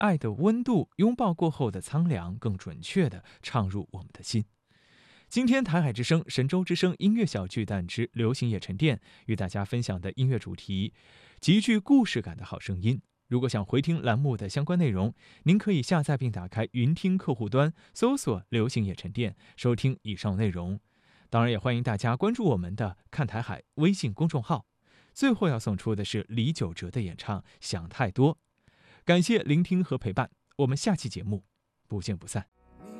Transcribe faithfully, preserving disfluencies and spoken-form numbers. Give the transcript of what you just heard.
爱的温度，拥抱过后的苍凉，更准确地唱入我们的心。今天台海之声、神州之声音乐小巨蛋之流行夜沉淀与大家分享的音乐主题，极具故事感的好声音。如果想回听栏目的相关内容，您可以下载并打开云听客户端，搜索流行夜沉淀，收听以上内容。当然也欢迎大家关注我们的看台海微信公众号。最后要送出的是李玖哲的演唱《想太多》。感谢聆听和陪伴，我们下期节目不见不散。